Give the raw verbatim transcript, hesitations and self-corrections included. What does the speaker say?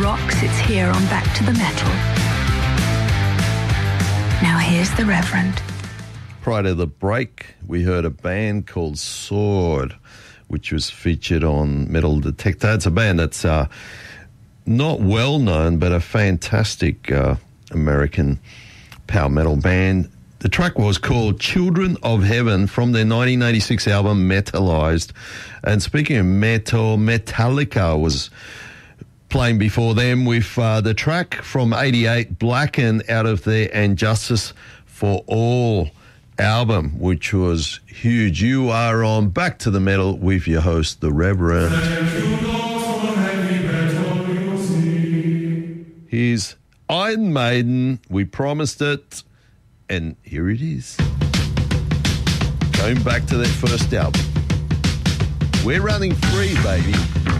rocks, it's here on Back to the Metal. Now here's the Reverend. Prior to the break, we heard a band called Sword, which was featured on Metal Detector. It's a band that's uh, not well known, but a fantastic uh, American power metal band. The track was called Children of Heaven from their nineteen eighty-six album Metalized. And speaking of metal, Metallica was playing before them with uh, the track from eighty-eight, Blackened, out of their And Justice for All album, which was huge. You are on Back to the Metal with your host, the Reverend. Here's Iron Maiden. We promised it, and here it is. Going back to their first album. We're running free, baby.